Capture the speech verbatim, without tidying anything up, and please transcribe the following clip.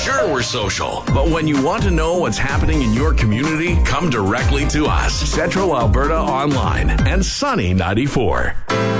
Sure, we're social, but when you want to know what's happening in your community, come directly to us. Central Alberta Online and Sunny ninety-four.